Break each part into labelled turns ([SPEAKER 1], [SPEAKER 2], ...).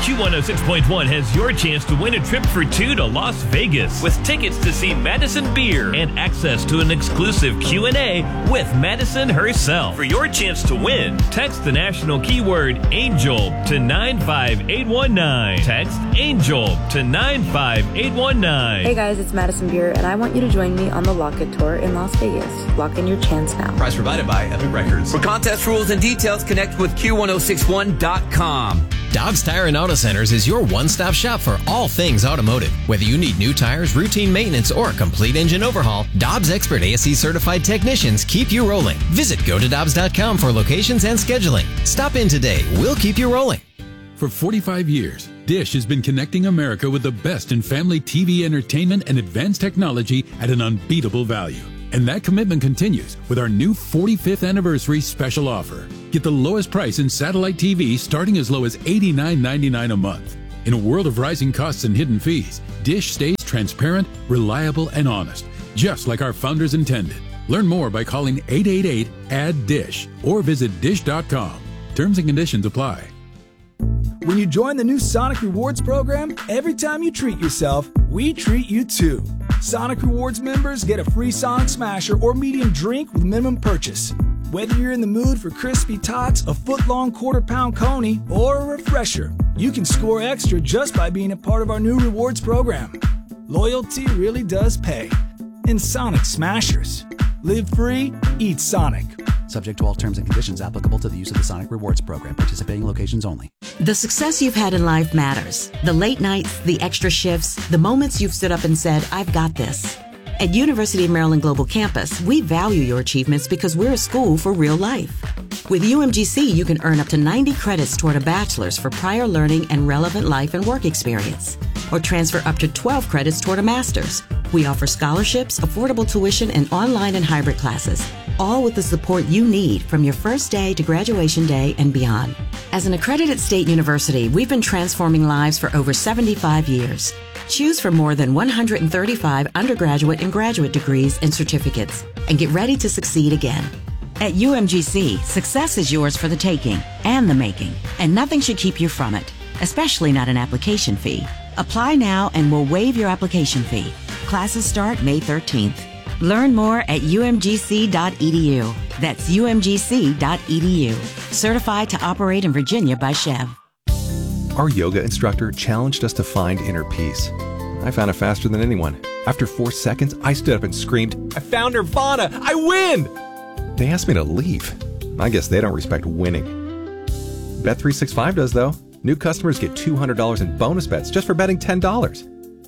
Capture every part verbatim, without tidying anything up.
[SPEAKER 1] Q one oh six point one has your chance to win a trip for two to Las Vegas with tickets to see Madison Beer and access to an exclusive Q and A with Madison herself. For your chance to win, text the national keyword ANGEL to nine five eight one nine. Text ANGEL to nine five eight one nine.
[SPEAKER 2] Hey guys, it's Madison Beer, and I want you to join me on the Lock It Tour in Las Vegas. Lock in your chance now.
[SPEAKER 3] Prize provided by Epic Records.
[SPEAKER 4] For contest rules and details, connect with Q one oh six one dot com.
[SPEAKER 5] Dobbs Tire and Auto Centers is your one-stop shop for all things automotive. Whether you need new tires, routine maintenance, or a complete engine overhaul, Dobbs expert A S E certified technicians keep you rolling. Visit go to dobbs dot com for locations and scheduling. Stop in today. We'll keep you rolling.
[SPEAKER 6] For forty-five years, Dish has been connecting America with the best in family T V entertainment and advanced technology at an unbeatable value. And that commitment continues with our new forty-fifth anniversary special offer. Get the lowest price in satellite T V starting as low as eighty-nine ninety-nine a month. In a world of rising costs and hidden fees, Dish stays transparent, reliable, and honest, just like our founders intended. Learn more by calling eight eight eight, A D D I S H or visit dish dot com. Terms and conditions apply.
[SPEAKER 7] When you join the new Sonic Rewards program, every time you treat yourself, we treat you too. Sonic Rewards members get a free Sonic Smasher or medium drink with minimum purchase. Whether you're in the mood for crispy tots, a foot-long quarter-pound coney, or a refresher, you can score extra just by being a part of our new rewards program. Loyalty really does pay. In Sonic Smashers. Live free, eat Sonic.
[SPEAKER 8] Subject to all terms and conditions applicable to the use of the Sonic Rewards program. Participating locations only.
[SPEAKER 9] The success you've had in life matters. The late nights, the extra shifts, the moments you've stood up and said, I've got this. At University of Maryland Global Campus, we value your achievements because we're a school for real life. With U M G C, you can earn up to ninety credits toward a bachelor's for prior learning and relevant life and work experience, or transfer up to twelve credits toward a master's. We offer scholarships, affordable tuition, and online and hybrid classes, all with the support you need from your first day to graduation day and beyond. As an accredited state university, we've been transforming lives for over seventy-five years. Choose from more than one hundred thirty-five undergraduate and graduate degrees and certificates, and get ready to succeed again. At U M G C, success is yours for the taking and the making, and nothing should keep you from it, especially not an application fee. Apply now and we'll waive your application fee. Classes start May thirteenth. Learn more at U M G C dot E D U. That's U M G C dot E D U. Certified to operate in Virginia by Chev.
[SPEAKER 10] Our yoga instructor challenged us to find inner peace. I found it faster than anyone. After four seconds, I stood up and screamed, I found Nirvana! I win! They asked me to leave. I guess they don't respect winning. Bet three sixty-five does, though. New customers get two hundred dollars in bonus bets just for betting ten dollars.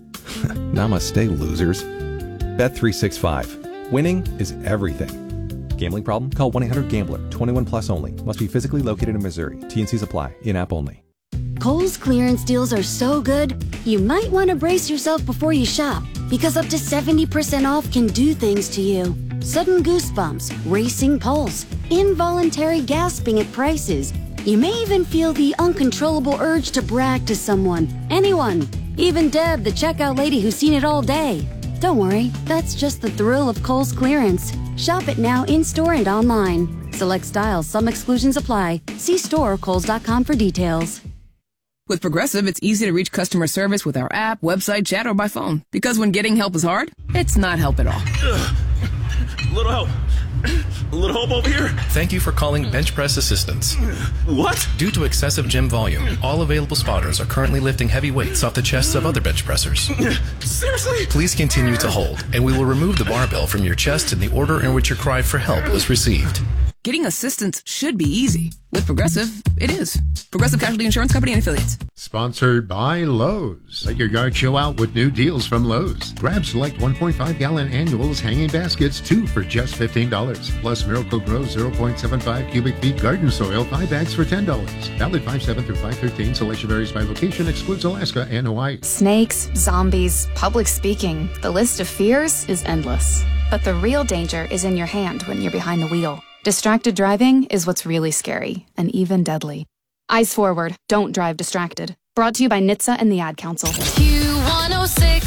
[SPEAKER 10] Namaste, losers. Bet three sixty-five. Winning is everything. Gambling problem? Call one eight hundred gambler. twenty-one plus only. Must be physically located in Missouri. T and Cs apply. In-app only.
[SPEAKER 11] Kohl's clearance deals are so good, you might want to brace yourself before you shop, because up to seventy percent off can do things to you. Sudden goosebumps, racing pulse, involuntary gasping at prices. You may even feel the uncontrollable urge to brag to someone, anyone, even Deb, the checkout lady who's seen it all day. Don't worry, that's just the thrill of Kohl's clearance. Shop it now in-store and online. Select styles, some exclusions apply. See store or kohls dot com for details.
[SPEAKER 12] With Progressive, it's easy to reach customer service with our app, website, chat, or by phone. Because when getting help is hard, it's not help at all.
[SPEAKER 13] Ugh. A little help. A little help over here.
[SPEAKER 14] Thank you for calling Bench Press Assistance.
[SPEAKER 13] What?
[SPEAKER 14] Due to excessive gym volume, all available spotters are currently lifting heavy weights off the chests of other bench pressers.
[SPEAKER 13] Seriously?
[SPEAKER 14] Please continue to hold, and we will remove the barbell from your chest in the order in which your cry for help was received.
[SPEAKER 12] Getting assistance should be easy. With Progressive, it is. Progressive Casualty Insurance Company and Affiliates.
[SPEAKER 15] Sponsored by Lowe's. Let your yard show out with new deals from Lowe's. Grab select one point five gallon annuals hanging baskets, two for just fifteen dollars. Plus Miracle Grow zero point seven five cubic feet garden soil, five bags for ten dollars. Valid five seven through five thirteen. Selection varies by location, excludes Alaska and Hawaii.
[SPEAKER 16] Snakes, zombies, public speaking. The list of fears is endless. But the real danger is in your hand when you're behind the wheel. Distracted driving is what's really scary and even deadly. Eyes forward, don't drive distracted. Brought to you by N H T S A and the Ad Council.
[SPEAKER 17] Q one oh six point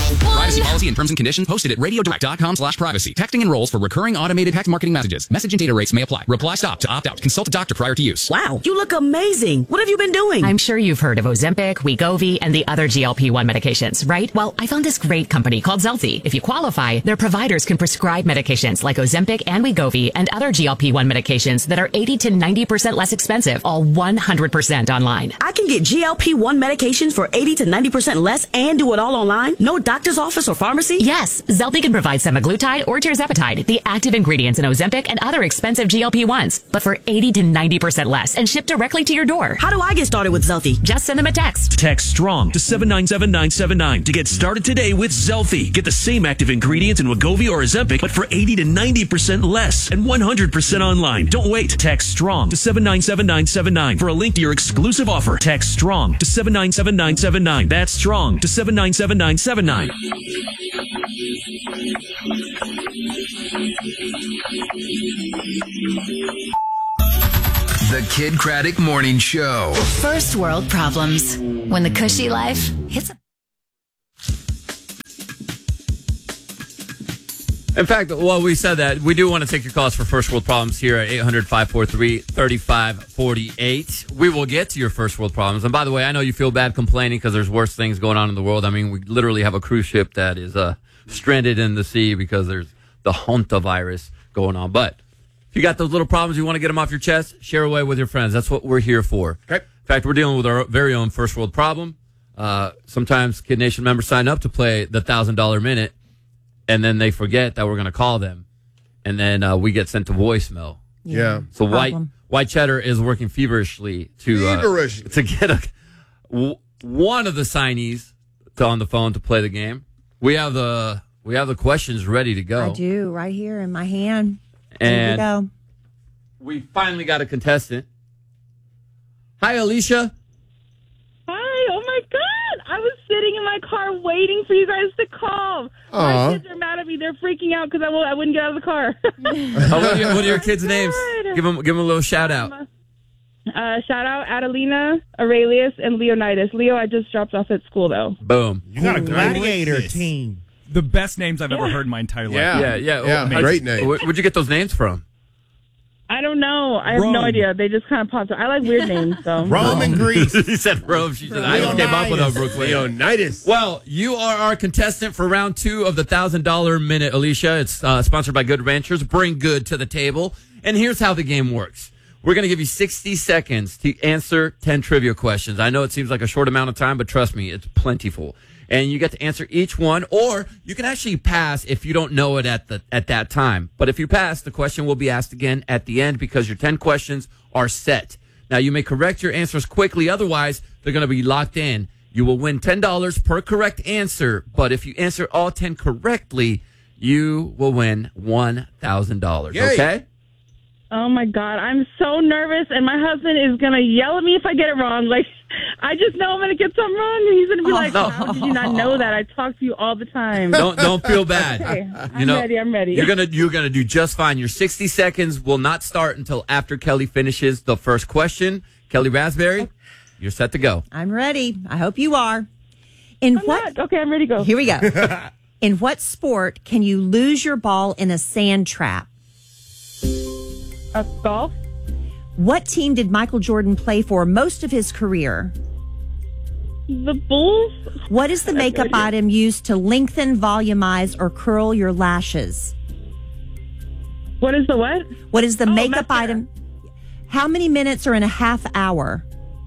[SPEAKER 3] Privacy policy and terms and conditions posted at radiodirect.com slash privacy. Texting enrolls for recurring automated text marketing messages. Message and data rates may apply. Reply stop to opt out. Consult a doctor prior to use.
[SPEAKER 17] Wow, you look amazing. What have you been doing?
[SPEAKER 18] I'm sure you've heard of Ozempic, Wegovy, and the other G L P one medications, right? Well, I found this great company called Zelfie. If you qualify, their providers can prescribe medications like Ozempic and Wegovy and other G L P one medications that are eighty to ninety percent less expensive, all one hundred percent online.
[SPEAKER 17] I can get G L P one medications for eighty to ninety percent less and do it all online? No doctor's office or pharmacy?
[SPEAKER 18] Yes, Zelfie can provide semaglutide or tirzepatide, the active ingredients in Ozempic and other expensive G L P ones, but for eighty to ninety percent less and shipped directly to your door.
[SPEAKER 17] How do I get started with Zelfie?
[SPEAKER 18] Just send them a text.
[SPEAKER 19] Text STRONG to seven nine seven nine seven nine to get started today with Zelfie. Get the same active ingredients in Wegovy or Ozempic, but for eighty to ninety percent less and one hundred percent online. Don't wait. Text STRONG to seven nine seven nine seven nine for a link to your exclusive offer. Text STRONG to seven nine seven nine seven nine. That's STRONG to seven nine seven nine seven nine.
[SPEAKER 20] The Kid Craddock Morning Show.
[SPEAKER 21] First world problems. When the cushy life hits a...
[SPEAKER 22] In fact, while we said that, we do want to take your calls for first world problems here at eight hundred, five four three, three five four eight. We will get to your first world problems. And by the way, I know you feel bad complaining because there's worse things going on in the world. I mean, we literally have a cruise ship that is uh, stranded in the sea because there's the Honta virus going on. But if you got those little problems, you want to get them off your chest, share away with your friends. That's what we're here for. Okay. In fact, we're dealing with our very own first world problem. Uh, sometimes Kid Nation members sign up to play the one thousand dollars minute, and then they forget that we're going to call them, and then uh, we get sent to voicemail.
[SPEAKER 23] Yeah.
[SPEAKER 22] So White
[SPEAKER 23] Problem.
[SPEAKER 22] White Cheddar is working feverishly to uh,
[SPEAKER 23] Feverishly.
[SPEAKER 22] to get a, w- one of the signees to, on the phone to play the game. We have the we have the questions ready to go.
[SPEAKER 24] I do, right here in my hand.
[SPEAKER 22] And
[SPEAKER 24] Here we go.
[SPEAKER 22] we finally got a contestant. Hi, Alicia.
[SPEAKER 25] Hi, oh my God. I was sitting in my car waiting for you guys to call.
[SPEAKER 22] Aw.
[SPEAKER 25] My kids are mad at me. They're freaking out because I, won't- I wouldn't get out of the car.
[SPEAKER 22] Oh, what, are your, what are your kids' names? Give them give them a little shout out.
[SPEAKER 25] Uh, shout out Adelina, Aurelius, and Leonidas. Leo, I just dropped off at school, though.
[SPEAKER 22] Boom.
[SPEAKER 26] You got a gladiator
[SPEAKER 23] Gladiators.
[SPEAKER 26] team.
[SPEAKER 27] The best names I've ever heard in my entire life.
[SPEAKER 22] Yeah, yeah, yeah.
[SPEAKER 23] Yeah,
[SPEAKER 22] Well,
[SPEAKER 23] great
[SPEAKER 22] how'd-
[SPEAKER 23] name.
[SPEAKER 22] where- Where'd you get those names from?
[SPEAKER 25] I don't know. I have
[SPEAKER 27] Rome.
[SPEAKER 25] no idea. They just kind of popped up. I like weird names, so.
[SPEAKER 23] Rome and Greece.
[SPEAKER 22] He said Rome. She said, I just came up with them real quick.
[SPEAKER 23] Leonidas.
[SPEAKER 22] Well, you are our contestant for round two of the one thousand dollars Minute, Alicia. It's uh, sponsored by Good Ranchers. Bring good to the table. And here's how the game works. We're going to give you sixty seconds to answer ten trivia questions. I know it seems like a short amount of time, but trust me, it's plentiful. And you get to answer each one, or you can actually pass if you don't know it at the at that time. But if you pass, the question will be asked again at the end because your ten questions are set. Now, you may correct your answers quickly. Otherwise, they're going to be locked in. You will win ten dollars per correct answer. But if you answer all ten correctly, you will win one thousand dollars. Okay?
[SPEAKER 25] Oh my God, I'm so nervous, and my husband is gonna yell at me if I get it wrong. Like, I just know I'm gonna get something wrong, and he's gonna be like,
[SPEAKER 22] no.
[SPEAKER 25] "How did you not know that? I talk to you all the time."
[SPEAKER 22] Don't don't feel bad.
[SPEAKER 25] Okay, I'm
[SPEAKER 22] You know,
[SPEAKER 25] ready. I'm ready.
[SPEAKER 22] You're gonna you're gonna do just fine. Your sixty seconds will not start until after Kelly finishes the first question. Kelly Raspberry, you're set to go.
[SPEAKER 24] I'm ready. I hope you are. In
[SPEAKER 25] I'm
[SPEAKER 24] what?
[SPEAKER 25] not. Okay, I'm ready to go.
[SPEAKER 24] Here we go. In what sport can you lose your ball in a sand trap?
[SPEAKER 25] Uh, golf.
[SPEAKER 24] What team did Michael Jordan play for most of his career?
[SPEAKER 25] The Bulls.
[SPEAKER 24] What is the makeup item used to lengthen, volumize, or curl your lashes?
[SPEAKER 25] What is the what?
[SPEAKER 24] What is the
[SPEAKER 25] Oh,
[SPEAKER 24] makeup
[SPEAKER 25] mascara.
[SPEAKER 24] item? How many minutes are in a half hour?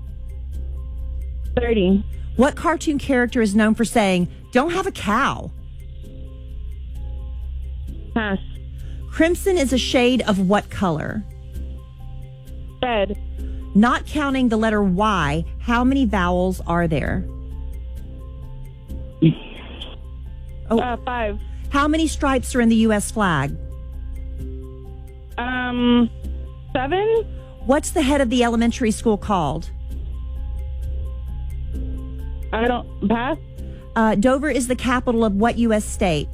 [SPEAKER 25] thirty.
[SPEAKER 24] What cartoon character is known for saying, "Don't have a cow"?
[SPEAKER 25] Pass.
[SPEAKER 24] Crimson is a shade of what color?
[SPEAKER 25] Red.
[SPEAKER 24] Not counting the letter Y, how many vowels are there?
[SPEAKER 25] Oh. Uh, five.
[SPEAKER 24] How many stripes are in the U S flag?
[SPEAKER 25] Um, seven.
[SPEAKER 24] What's the head of the elementary school called?
[SPEAKER 25] I don't pass.
[SPEAKER 24] Uh, Dover is the capital of what U S state?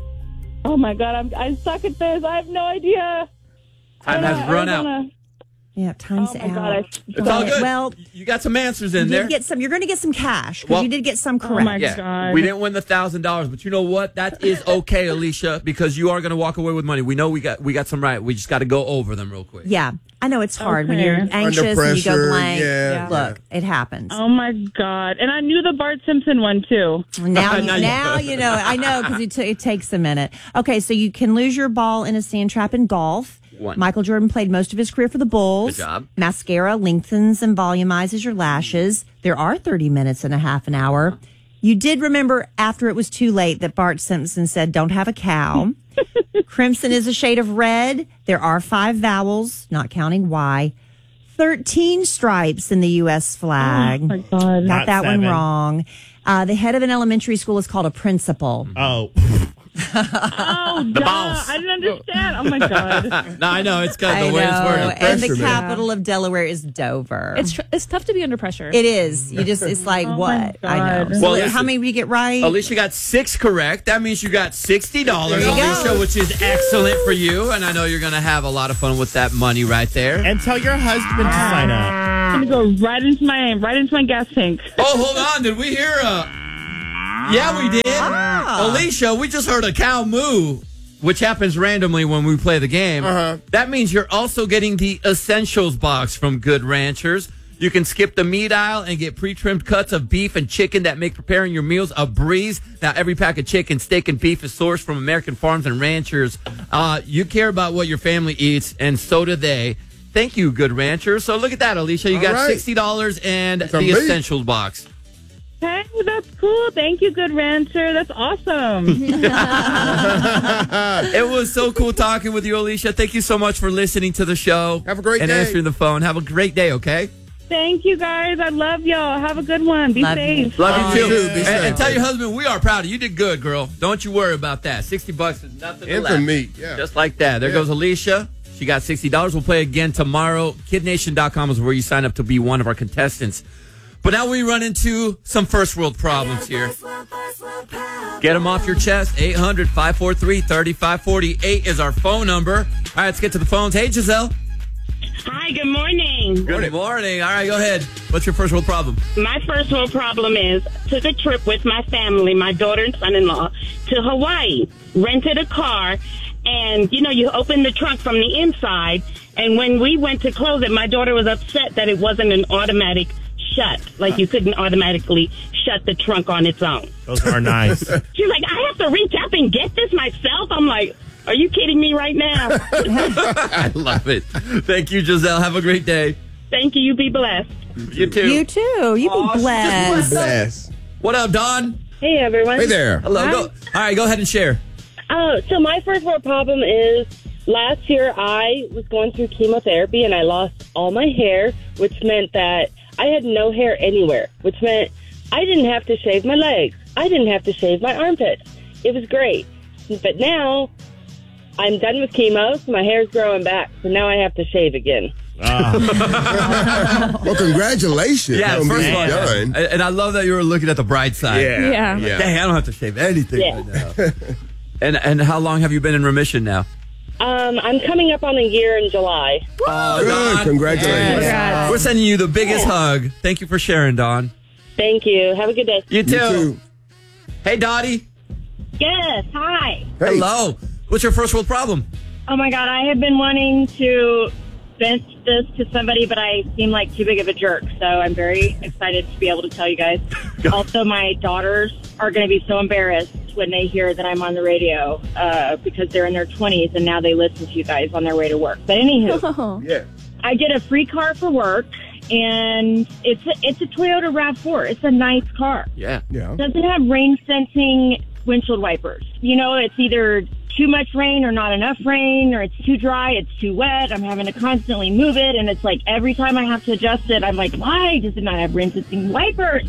[SPEAKER 25] Oh my God, I'm I suck at this. I have no idea.
[SPEAKER 22] Time
[SPEAKER 25] I
[SPEAKER 22] has
[SPEAKER 25] don't know.
[SPEAKER 22] run
[SPEAKER 25] I
[SPEAKER 22] out.
[SPEAKER 25] don't know.
[SPEAKER 24] Yeah, time's
[SPEAKER 25] Oh, my
[SPEAKER 24] out.
[SPEAKER 25] God, I-
[SPEAKER 22] It's all good.
[SPEAKER 24] Well,
[SPEAKER 22] you got some answers in
[SPEAKER 24] you
[SPEAKER 22] there.
[SPEAKER 24] did get some. You're going to get some cash because
[SPEAKER 22] Well-
[SPEAKER 24] you did get some
[SPEAKER 25] Oh,
[SPEAKER 24] correct.
[SPEAKER 25] my
[SPEAKER 22] Yeah,
[SPEAKER 25] God.
[SPEAKER 22] we didn't win the thousand dollars, but you know what? That is okay, Alicia, because you are going to walk away with money. We know we got we got some right. We just got to go over them real quick.
[SPEAKER 24] Yeah, I know it's hard when
[SPEAKER 25] Okay.
[SPEAKER 24] you're
[SPEAKER 25] Under
[SPEAKER 24] anxious and you
[SPEAKER 1] pressure,
[SPEAKER 24] go blank.
[SPEAKER 1] yeah.
[SPEAKER 24] Look, it happens.
[SPEAKER 25] Oh my God! And I knew the Bart Simpson one too.
[SPEAKER 24] Now, you,
[SPEAKER 22] Now you-
[SPEAKER 24] now you know. I know because it, t- it takes a minute. Okay, so you can lose your ball in a sand trap in golf.
[SPEAKER 22] One.
[SPEAKER 24] Michael Jordan played most of his career for the Bulls.
[SPEAKER 22] Good job.
[SPEAKER 24] Mascara lengthens and volumizes your lashes. There are thirty minutes and a half an hour. You did remember after it was too late that Bart Simpson said, "Don't have a cow." Crimson is a shade of red. There are five vowels, not counting Y. thirteen stripes in the U S flag.
[SPEAKER 25] Oh my God!
[SPEAKER 24] Got
[SPEAKER 2] Not
[SPEAKER 24] that one
[SPEAKER 2] seven.
[SPEAKER 24] wrong. Uh, the head of an elementary school is called a principal.
[SPEAKER 2] Oh.
[SPEAKER 25] Oh,
[SPEAKER 22] The
[SPEAKER 25] duh.
[SPEAKER 22] boss.
[SPEAKER 25] I didn't understand. Oh my God!
[SPEAKER 22] No, I know it's good
[SPEAKER 24] I
[SPEAKER 22] the way it's
[SPEAKER 24] know.
[SPEAKER 22] worded.
[SPEAKER 24] And the
[SPEAKER 1] Pressure, man.
[SPEAKER 24] capital of Delaware is Dover.
[SPEAKER 4] It's tr- it's tough to be under pressure.
[SPEAKER 24] It is. You just, it's like,
[SPEAKER 25] Oh, my
[SPEAKER 24] what? I know.
[SPEAKER 25] God.
[SPEAKER 24] So
[SPEAKER 22] Well,
[SPEAKER 24] how
[SPEAKER 22] listen.
[SPEAKER 24] many did you get right?
[SPEAKER 22] Alicia got six correct. That means you got sixty dollars,
[SPEAKER 24] There you
[SPEAKER 22] Alicia,
[SPEAKER 24] go.
[SPEAKER 22] which is excellent for you. And I know you're going to have a lot of fun with that money right there.
[SPEAKER 2] And tell your husband to sign up.
[SPEAKER 25] I'm gonna go right into my right into my gas tank.
[SPEAKER 22] Oh, hold on. Did we hear a... Yeah, we did.
[SPEAKER 24] Ah.
[SPEAKER 22] Alicia, we just heard a cow moo, which happens randomly when we play the game.
[SPEAKER 1] Uh-huh.
[SPEAKER 22] That means you're also getting the Essentials box from Good Ranchers. You can skip the meat aisle and get pre-trimmed cuts of beef and chicken that make preparing your meals a breeze. Now, every pack of chicken, steak, and beef is sourced from American farms and ranchers. Uh, you care about what your family eats, and so do they. Thank you, Good Ranchers. So look at that, Alicia. You
[SPEAKER 1] All
[SPEAKER 22] got
[SPEAKER 1] right.
[SPEAKER 22] sixty dollars and
[SPEAKER 1] It's
[SPEAKER 22] the
[SPEAKER 1] amazing.
[SPEAKER 22] Essentials box.
[SPEAKER 25] Hey, that's cool. Thank you, Good Rancher. That's awesome.
[SPEAKER 22] It was so cool talking with you, Alicia. Thank you so much for listening to the show.
[SPEAKER 1] Have a great
[SPEAKER 22] and
[SPEAKER 1] day.
[SPEAKER 22] answering the phone. Have a great day, okay?
[SPEAKER 25] Thank you, guys. I love y'all. Have a good one. Be
[SPEAKER 24] Love
[SPEAKER 25] safe.
[SPEAKER 22] Love
[SPEAKER 1] Oh,
[SPEAKER 22] you
[SPEAKER 1] you
[SPEAKER 22] too.
[SPEAKER 1] too. Be
[SPEAKER 22] And,
[SPEAKER 1] safe.
[SPEAKER 22] and tell your husband we are proud of you. You did good, girl. Don't you worry about that. sixty bucks is nothing to
[SPEAKER 1] Infant
[SPEAKER 22] laugh.
[SPEAKER 1] meat, yeah.
[SPEAKER 22] Just like that. There
[SPEAKER 1] Yeah.
[SPEAKER 22] goes Alicia. She got sixty dollars. We'll play again tomorrow. Kid Nation dot com is where you sign up to be one of our contestants. But now we run into some first world problems here. Get them off your chest. eight hundred, five four three, three five four eight is our phone number. All right, let's get to the phones. Hey, Giselle.
[SPEAKER 5] Hi, good morning.
[SPEAKER 22] Good morning. All right, go ahead. What's your first world problem?
[SPEAKER 5] My first world problem is took a trip with my family, my daughter and son-in-law, to Hawaii. Rented a car, and, you know, you open the trunk from the inside, and when we went to close it, my daughter was upset that it wasn't an automatic shut. Like, you couldn't automatically shut the trunk on its own.
[SPEAKER 2] Those are nice.
[SPEAKER 5] She's like, I have to reach up and get this myself? I'm like, are you kidding me right now?
[SPEAKER 22] I love it. Thank you, Giselle. Have a great day.
[SPEAKER 5] Thank you. You be blessed.
[SPEAKER 22] You too.
[SPEAKER 24] You too. You
[SPEAKER 22] Aw,
[SPEAKER 24] be
[SPEAKER 22] she just
[SPEAKER 24] blessed.
[SPEAKER 1] Bless.
[SPEAKER 22] What up, Don?
[SPEAKER 5] Hey, everyone.
[SPEAKER 1] Hey there.
[SPEAKER 22] Hello.
[SPEAKER 5] Hi.
[SPEAKER 22] Go. All right, go ahead and share.
[SPEAKER 5] Oh, so my first world problem is last year I was going through chemotherapy and I lost all my hair, which meant that I had no hair anywhere, which meant I didn't have to shave my legs. I didn't have to shave my armpits. It was great. But now I'm done with chemo, so my hair's growing back, so now I have to shave again.
[SPEAKER 1] Well, congratulations.
[SPEAKER 22] Yeah,
[SPEAKER 1] on
[SPEAKER 22] first
[SPEAKER 1] being
[SPEAKER 22] of all,
[SPEAKER 1] done.
[SPEAKER 22] and and I love that you were looking at the bright side.
[SPEAKER 1] Yeah.
[SPEAKER 4] Yeah.
[SPEAKER 1] Yeah.
[SPEAKER 22] Dang, I don't have to shave anything
[SPEAKER 5] Yeah.
[SPEAKER 22] right now. and and how long have you been in remission now?
[SPEAKER 5] Um, I'm coming up on a year in July.
[SPEAKER 22] Oh,
[SPEAKER 1] Good.
[SPEAKER 22] Don.
[SPEAKER 1] Congratulations.
[SPEAKER 4] Congrats.
[SPEAKER 22] We're sending you the biggest hug. Thank you for sharing, Don.
[SPEAKER 5] Thank you. Have a good day.
[SPEAKER 22] You too.
[SPEAKER 1] You too.
[SPEAKER 22] Hey, Dottie.
[SPEAKER 5] Yes, hi.
[SPEAKER 1] Hey.
[SPEAKER 22] Hello. What's your first world problem?
[SPEAKER 5] Oh my God, I have been wanting to vent this to somebody, but I seem like too big of a jerk. So I'm very excited to be able to tell you guys. Also, my daughters are going to be so embarrassed when they hear that I'm on the radio uh, because they're in their twenties and now they listen to you guys on their way to work. But anywho,
[SPEAKER 1] Yeah.
[SPEAKER 5] I get a free car for work, and it's a, it's a Toyota RAV four. It's a nice car.
[SPEAKER 22] Yeah.
[SPEAKER 1] Yeah.
[SPEAKER 5] It doesn't have rain sensing windshield wipers. You know, it's either too much rain or not enough rain, or it's too dry, it's too wet. I'm having to constantly move it, and it's like every time I have to adjust it, I'm like, why does it not have rain sensing wipers?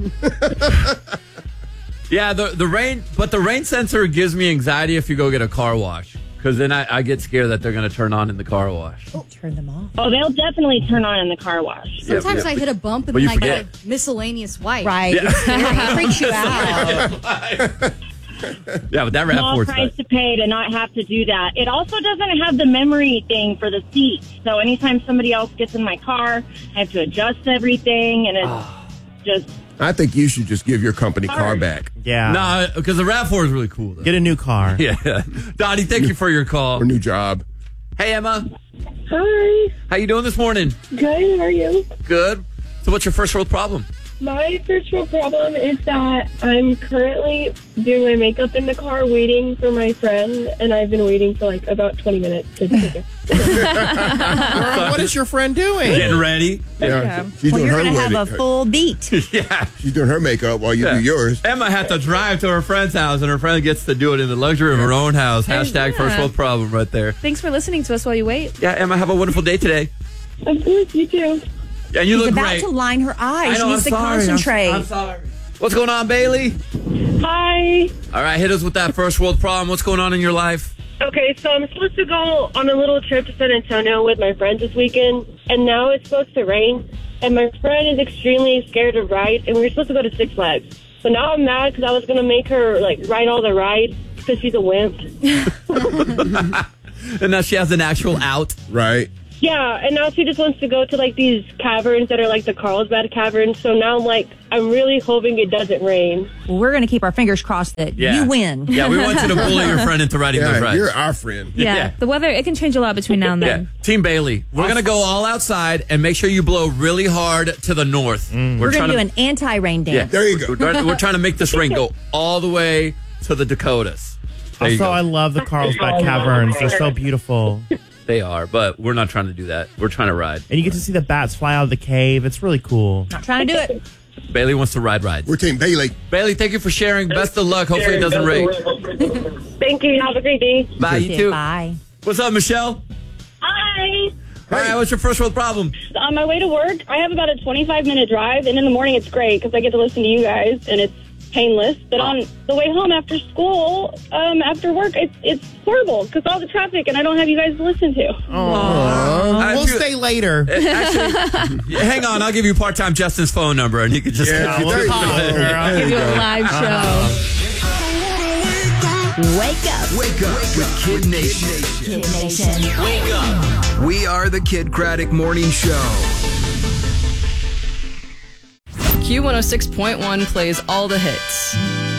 [SPEAKER 22] Yeah, the the rain, but the rain sensor gives me anxiety if you go get a car wash, because then I, I get scared that they're going to turn on in the car wash.
[SPEAKER 24] Turn them off.
[SPEAKER 5] Oh, they'll definitely turn on in the car wash.
[SPEAKER 6] Sometimes
[SPEAKER 22] Yeah, yeah.
[SPEAKER 6] I hit a bump and
[SPEAKER 22] But you
[SPEAKER 6] then I get
[SPEAKER 22] forget.
[SPEAKER 6] a miscellaneous wipe.
[SPEAKER 24] Right.
[SPEAKER 22] Yeah.
[SPEAKER 24] It's scary. It freaks you out.
[SPEAKER 22] Yeah, but that
[SPEAKER 1] small
[SPEAKER 22] RAV four
[SPEAKER 1] price to pay to not have to do that. It also doesn't have the memory thing for the seat. So anytime somebody else gets in my car, I have to adjust everything, and it's just...
[SPEAKER 4] I think you should just give your company car back.
[SPEAKER 2] Yeah.
[SPEAKER 22] No, because the RAV four is really cool, though.
[SPEAKER 2] Get a new car.
[SPEAKER 22] Yeah. Donnie, thank you for your call.
[SPEAKER 4] Or new job.
[SPEAKER 22] Hey, Emma.
[SPEAKER 6] Hi.
[SPEAKER 22] How you doing this morning?
[SPEAKER 6] Good. How are you?
[SPEAKER 22] Good. So what's your first world problem?
[SPEAKER 6] My first real problem is that I'm currently doing my makeup in the car waiting for my friend, and I've been waiting for like about twenty minutes to take it.
[SPEAKER 2] Girl, what is your friend doing?
[SPEAKER 22] Getting ready.
[SPEAKER 4] Yeah. She's
[SPEAKER 24] Well,
[SPEAKER 4] doing
[SPEAKER 24] you're
[SPEAKER 4] her
[SPEAKER 24] going to have
[SPEAKER 4] wedding.
[SPEAKER 24] a full beat.
[SPEAKER 22] Yeah.
[SPEAKER 4] She's doing her makeup while you
[SPEAKER 22] Yeah.
[SPEAKER 4] do yours.
[SPEAKER 22] Emma had to drive to her friend's house, and her friend gets to do it in the luxury of her own house. Hashtag
[SPEAKER 7] yeah.
[SPEAKER 22] first world problem right there.
[SPEAKER 7] Thanks for listening to us while you wait.
[SPEAKER 22] Yeah, Emma, have a wonderful day today.
[SPEAKER 6] Of course, you too.
[SPEAKER 22] Yeah, you
[SPEAKER 24] She's
[SPEAKER 22] look
[SPEAKER 24] about
[SPEAKER 22] great.
[SPEAKER 24] to line her eyes.
[SPEAKER 22] I know,
[SPEAKER 24] she needs
[SPEAKER 22] I'm
[SPEAKER 24] to
[SPEAKER 22] sorry. I'm-
[SPEAKER 24] concentrate.
[SPEAKER 22] I'm sorry. What's going on, Bailey?
[SPEAKER 6] Hi.
[SPEAKER 22] All right, hit us with that first world problem. What's going on in your life?
[SPEAKER 6] Okay, so I'm supposed to go on a little trip to San Antonio with my friends this weekend, and now it's supposed to rain, and my friend is extremely scared to ride, and we were supposed to go to Six Flags. So now I'm mad because I was going to make her, like, ride all the rides because she's a wimp.
[SPEAKER 22] And now she has an actual out.
[SPEAKER 4] Right.
[SPEAKER 6] Yeah, and now she just wants to go to, like, these caverns that are like the Carlsbad Caverns, so now I'm like, I'm really hoping it doesn't rain.
[SPEAKER 24] Well, we're going to keep our fingers crossed that
[SPEAKER 22] Yeah.
[SPEAKER 24] you win.
[SPEAKER 22] Yeah, we want you to bully your friend into riding those
[SPEAKER 4] Yeah,
[SPEAKER 22] rides.
[SPEAKER 4] you're our friend.
[SPEAKER 7] Yeah,
[SPEAKER 22] Yeah.
[SPEAKER 7] the weather, it can change a lot between now and
[SPEAKER 22] Yeah.
[SPEAKER 7] then.
[SPEAKER 22] Team Bailey, we're going to go all outside and make sure you blow really hard to the north.
[SPEAKER 24] We're, going to do an anti-rain
[SPEAKER 22] Yeah,
[SPEAKER 24] dance.
[SPEAKER 4] There you go.
[SPEAKER 22] We're, we're trying to make this rain go all the way to the Dakotas. There you
[SPEAKER 2] Also,
[SPEAKER 22] go.
[SPEAKER 2] I love the Carlsbad Caverns. They're so beautiful.
[SPEAKER 22] They are, but we're not trying to do that. We're trying to ride.
[SPEAKER 2] And you get to see the bats fly out of the cave. It's really cool.
[SPEAKER 24] Not trying to do it.
[SPEAKER 22] Bailey wants to ride rides.
[SPEAKER 4] We're Team Bailey.
[SPEAKER 22] Bailey, thank you for sharing. Best of luck. Hopefully it doesn't rain.
[SPEAKER 6] Thank you. Have a great day.
[SPEAKER 22] Bye, you too.
[SPEAKER 24] Bye.
[SPEAKER 22] What's up, Michelle?
[SPEAKER 25] Hi.
[SPEAKER 22] All right, what's your first world problem?
[SPEAKER 25] On my way to work, I have about a twenty-five minute drive, and in the morning it's great because I get to listen to you guys, and it's painless. But on the way home after school, um, after work, it's it's horrible because all the traffic, and I don't have you guys to listen to.
[SPEAKER 2] Aww. We'll stay later.
[SPEAKER 22] Actually, hang on. I'll give you part-time Justin's phone number, and you can just
[SPEAKER 2] Yeah, we'll call her, girl.
[SPEAKER 7] Give you a live show.
[SPEAKER 24] Wake up.
[SPEAKER 20] Wake up with Kid Nation.
[SPEAKER 21] Kid Nation.
[SPEAKER 20] Wake up. We are the Kid Craddock Morning Show.
[SPEAKER 8] Q one oh six point one plays all the hits.